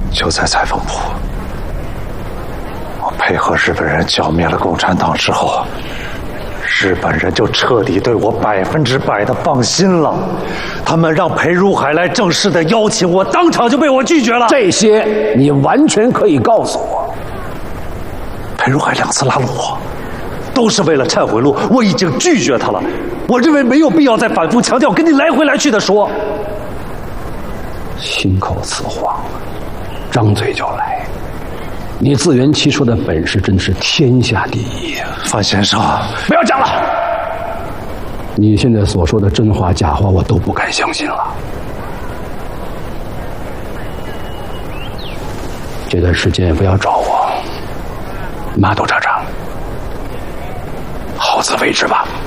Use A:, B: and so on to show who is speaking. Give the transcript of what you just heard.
A: 就在裁缝铺，我配合日本人剿灭了共产党之后，日本人就彻底对我100%的放心了。他们让裴如海来正式的邀请我，当场就被我拒绝了。
B: 这些你完全可以告诉我。
A: 裴如海2次拉拢我，都是为了忏悔录，我已经拒绝他了。我认为没有必要再反复强调，跟你来回来去的说。
B: 心口雌黄，张嘴就来。你自圆其说的本事真是天下第一呀！
A: 范先生，
B: 不要讲了。你现在所说的真话假话，我都不敢相信了。这段时间也不要找我，码头查查，好自为之吧。